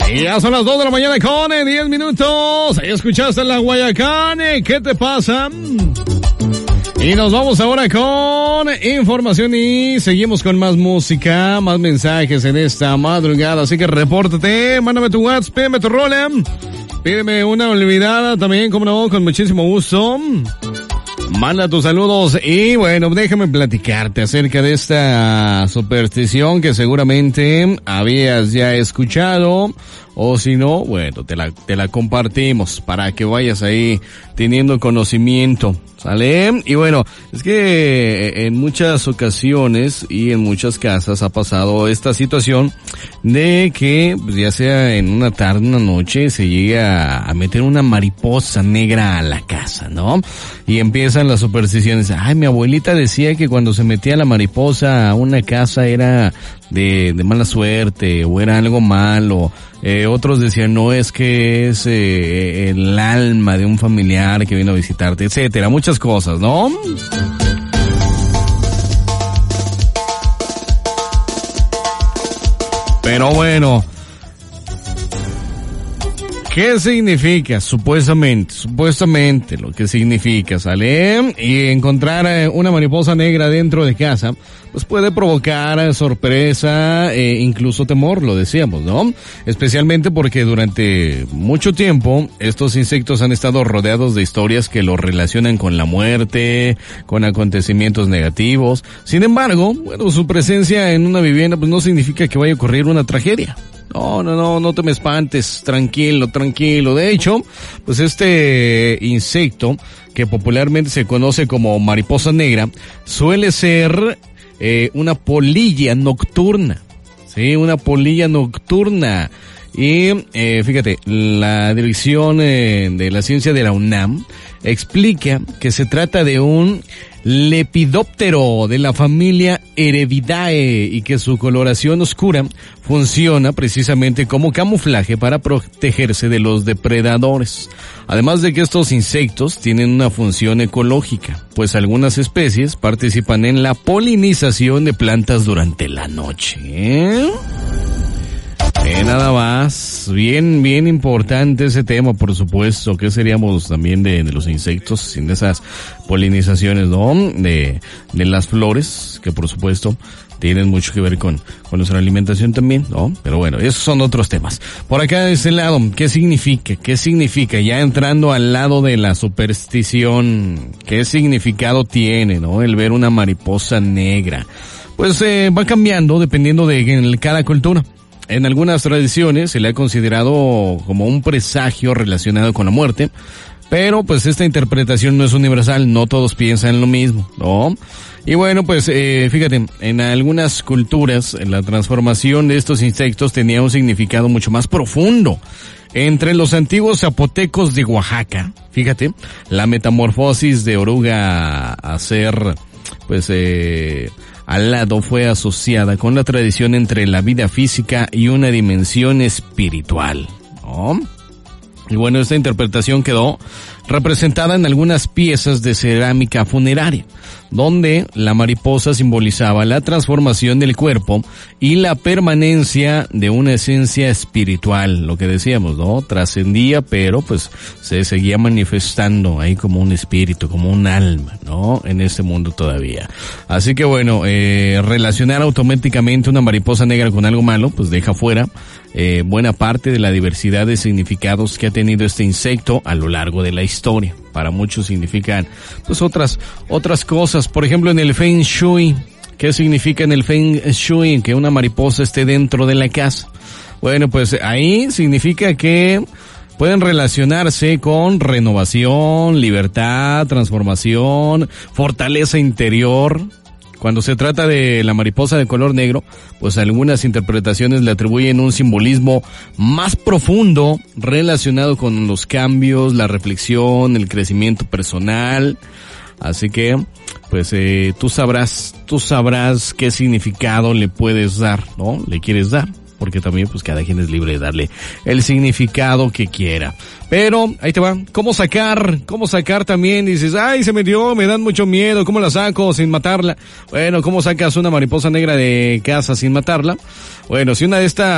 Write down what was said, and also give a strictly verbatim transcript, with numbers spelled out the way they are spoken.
Y ya son las dos de la mañana con diez minutos. Ahí escuchaste la Guayacán. ¿Qué te pasa? Y nos vamos ahora con información y seguimos con más música, más mensajes en esta madrugada. Así que repórtate, mándame tu WhatsApp, pídeme tu rola, pídeme una olvidada también, como no, con muchísimo gusto. Manda tus saludos y bueno, déjame platicarte acerca de esta superstición que seguramente habías ya escuchado, o si no, bueno, te la, te la compartimos para que vayas ahí teniendo conocimiento, ¿sale? Y bueno, es que en muchas ocasiones y en muchas casas ha pasado esta situación de que, pues ya sea en una tarde, una noche, se llega a meter una mariposa negra a la casa, ¿no? Y empiezan las supersticiones. Ay, mi abuelita decía que cuando se metía la mariposa a una casa era de, de mala suerte o era algo malo. Eh, otros decían, no, es que es eh, el alma de un familiar que vino a visitarte, etcétera. Muchas cosas, ¿no? Pero bueno, ¿qué significa? Supuestamente, supuestamente lo que significa, ¿sale? Y encontrar una mariposa negra dentro de casa, pues puede provocar sorpresa e incluso temor, lo decíamos, ¿no? Especialmente porque durante mucho tiempo estos insectos han estado rodeados de historias que los relacionan con la muerte, con acontecimientos negativos. Sin embargo, bueno, su presencia en una vivienda pues no significa que vaya a ocurrir una tragedia. No, no, no, no te me espantes, tranquilo, tranquilo. De hecho, pues este insecto, que popularmente se conoce como mariposa negra, suele ser eh, una polilla nocturna, sí, una polilla nocturna. Y eh, fíjate, la dirección eh, de la ciencia de la UNAM explica que se trata de un lepidóptero de la familia Erebidae y que su coloración oscura funciona precisamente como camuflaje para protegerse de los depredadores. Además de que estos insectos tienen una función ecológica, pues algunas especies participan en la polinización de plantas durante la noche, ¿eh? Eh, nada más, bien, bien importante ese tema, por supuesto. ¿Qué seríamos también de, de los insectos sin esas polinizaciones, no? De, de las flores, que por supuesto tienen mucho que ver con, con nuestra alimentación también, ¿no? Pero bueno, esos son otros temas. Por acá de este lado, ¿qué significa? ¿Qué significa? Ya entrando al lado de la superstición, ¿qué significado tiene, no? El ver una mariposa negra. Pues eh, va cambiando dependiendo de, de cada cultura. En algunas tradiciones se le ha considerado como un presagio relacionado con la muerte, pero pues esta interpretación no es universal, no todos piensan lo mismo, ¿no? Y bueno, pues eh, fíjate, en algunas culturas la transformación de estos insectos tenía un significado mucho más profundo. Entre los antiguos zapotecos de Oaxaca, fíjate, la metamorfosis de oruga a ser, pues, eh... al lado fue asociada con la tradición entre la vida física y una dimensión espiritual, ¿no? Y bueno, esta interpretación quedó representada en algunas piezas de cerámica funeraria, donde la mariposa simbolizaba la transformación del cuerpo y la permanencia de una esencia espiritual, lo que decíamos, ¿no? Trascendía, pero pues se seguía manifestando ahí como un espíritu, como un alma, ¿no? En este mundo todavía. Así que bueno, eh, relacionar automáticamente una mariposa negra con algo malo, pues deja fuera eh, buena parte de la diversidad de significados que ha tenido este insecto a lo largo de la historia. Para muchos significan pues otras otras cosas. Por ejemplo, en el Feng Shui, ¿qué significa en el Feng Shui que una mariposa esté dentro de la casa? Bueno, pues ahí significa que pueden relacionarse con renovación, libertad, transformación, fortaleza interior. Cuando se trata de la mariposa de color negro, pues algunas interpretaciones le atribuyen un simbolismo más profundo relacionado con los cambios, la reflexión, el crecimiento personal. Así que, pues, eh, tú sabrás, tú sabrás qué significado le puedes dar, ¿no? Le quieres dar. Porque también, pues, cada quien es libre de darle el significado que quiera. Pero, ahí te va. ¿Cómo sacar? ¿Cómo sacar también? Dices, ay, se me dio, me dan mucho miedo. ¿Cómo la saco sin matarla? Bueno, ¿cómo sacas una mariposa negra de casa sin matarla? Bueno, si una de estas